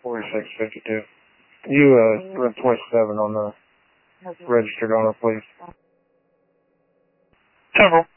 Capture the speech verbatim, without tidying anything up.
forty-six fifty-two. You, uh, run twenty-seven on the registered owner, please. Several.